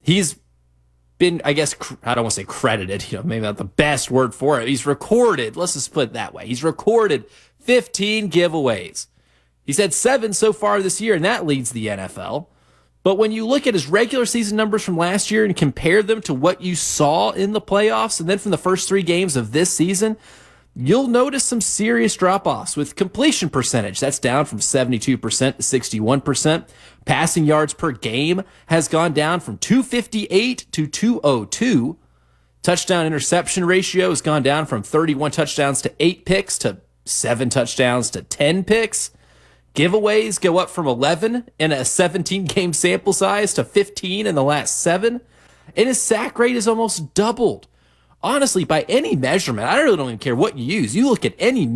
He's been, I guess, I don't want to say credited, maybe not the best word for it. He's recorded, let's just put it that way. He's recorded 15 giveaways. He's had 7 so far this year, and that leads the NFL. But when you look at his regular season numbers from last year and compare them to what you saw in the playoffs and then from the first 3 games of this season, you'll notice some serious drop-offs with completion percentage. That's down from 72% to 61%. Passing yards per game has gone down from 258 to 202. Touchdown interception ratio has gone down from 31 touchdowns to 8 picks to 7 touchdowns to 10 picks. Giveaways go up from 11 in a 17-game sample size to 15 in the last 7. And his sack rate is almost doubled. Honestly, by any measurement, I really don't even care what you use. You look at any